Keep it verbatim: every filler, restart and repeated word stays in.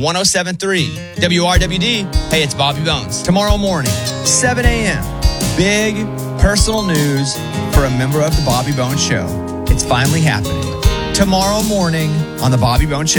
one oh seven point three. W R W D, hey, it's Bobby Bones. Tomorrow morning, seven a.m., big personal news for a member of the Bobby Bones Show. It's finally happening. Tomorrow morning on the Bobby Bones Show.